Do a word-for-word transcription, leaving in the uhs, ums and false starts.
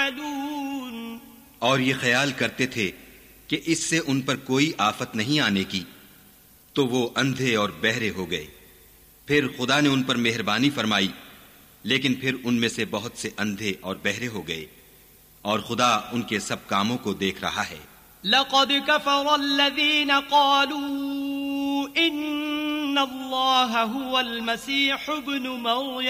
يعملون। और ये ख्याल करते थे कि इससे उन पर कोई आफत नहीं आने की, तो वो अंधे और बहरे हो गए। फिर खुदा ने उन पर मेहरबानी फरमाई, लेकिन फिर उनमें से बहुत से अंधे और बहरे हो गए, और खुदा उनके सब कामों को देख रहा है। लक़द कफ़र अल्लज़ीना क़ालू इन्नल्लाह हुवल मसीह इब्नु मर्यम